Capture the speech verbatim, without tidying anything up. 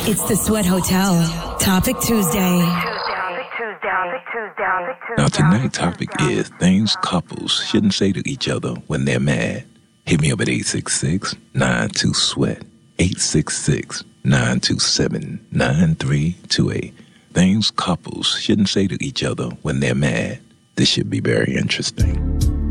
It's the Sweat Hotel. Topic Tuesday. Now tonight's topic is things couples shouldn't say to each other when they're mad. Hit me up at eight six six, nine two, SWEAT. eight six six, nine two seven, nine three two eight. Things couples shouldn't say to each other when they're mad. This should be very interesting.